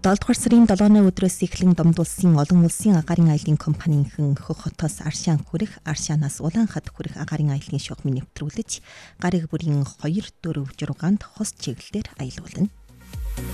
7 дугаар сарын 7-ны өдрөөс эхлэн Домдулсын олон улсын агаарын аяллын компанийн Хөх хотоос Аршаан хүрэх, Аршаанаас Улаанхад хүрэх агаарын аяллын шугамыг нэвтрүүлж, гарыг бүрийн 2, 4, 6-нд хос чиглэлээр аялуулна.